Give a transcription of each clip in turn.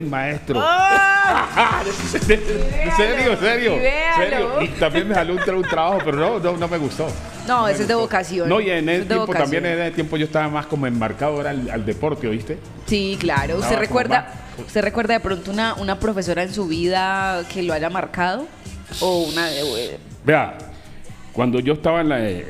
maestro. ¡Oh! Serio. Véalo. Y también me salió un trabajo, pero no me gustó. No, ese es de vocación. No, y en ese Ese es de tiempo vocación. también, en ese tiempo yo estaba más como enmarcado era al deporte, ¿oíste? Sí, claro. ¿Usted Estaba como recuerda, más- usted recuerda de pronto una profesora en su vida que lo haya marcado? O una... Vea, cuando yo estaba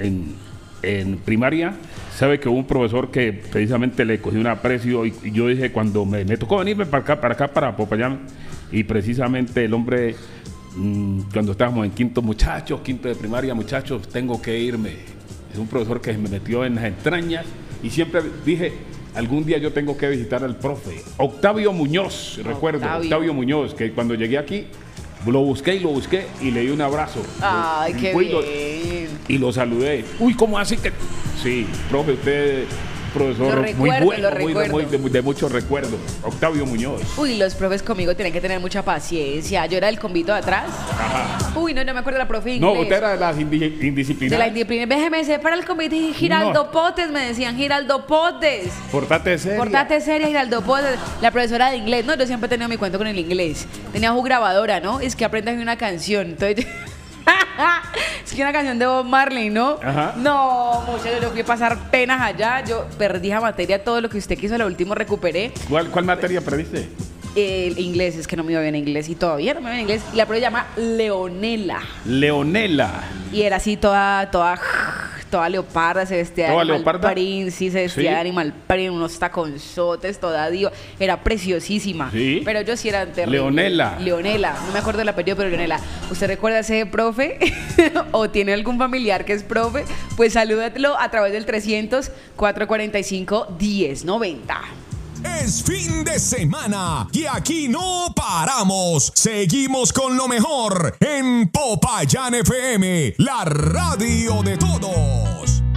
en primaria, sabe que hubo un profesor que precisamente le cogí un aprecio y yo dije, cuando me tocó venirme para acá, para Popayán, y precisamente el hombre, cuando estábamos en quinto de primaria, muchachos, tengo que irme. Es un profesor que me metió en las entrañas y siempre dije, algún día yo tengo que visitar al profe. Octavio Muñoz, recuerdo, Octavio Muñoz, que cuando llegué aquí, lo busqué y le di un abrazo. Ay, qué Fui bien. y lo saludé. Uy, ¿cómo así que...? Sí, profe, usted, profesor Lo muy recuerdo, bueno, lo recuerdo. de muchos recuerdos. Octavio Muñoz. Uy, los profes conmigo tienen que tener mucha paciencia. Yo era del convito de atrás. Ajá. Uy, no me acuerdo de la profe de No, inglés. usted era de las De indisciplinadas. la indisciplina. BGMC para el convito y Giraldo No. Potes, me decían Giraldo Potes. Portate seria. Portate seria, Giraldo Potes. La profesora de inglés, no, yo siempre he tenido mi cuento con el inglés. Tenía su grabadora, ¿no? Es que aprendas una canción. Entonces, es que una canción de Bob Marley, ¿no? Ajá. No, muchachos, yo fui a pasar penas allá. Yo perdí esa materia, todo lo que usted quiso, lo último recuperé. ¿Cuál materia perdiste? El inglés, es que no me iba bien en inglés y todavía no me iba bien en inglés. Y la profe se llama Leonela. Leonela. Y era así toda leoparda, se vestía de ¿Toda Animal leoparda? Print, sí, se vestía Sí. de Animal Print, unos taconzotes, toda diva. Era preciosísima. Sí. Pero yo sí era terrible. Leonela. Leonela, no me acuerdo del apellido, pero Leonela. ¿Usted recuerda a ese profe? ¿O tiene algún familiar que es profe? Pues salúdatelo a través del 300-445-1090. Es fin de semana y aquí no paramos. Seguimos con lo mejor en Popayán FM, la radio de todos.